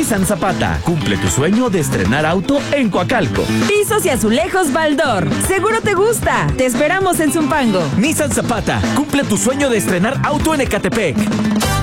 Nissan Zapata, cumple tu sueño de estrenar auto en Coacalco. Pisos y azulejos Baldor. Seguro te gusta. Te esperamos en Zumpango. Nissan Zapata, cumple tu sueño de estrenar auto en Ecatepec.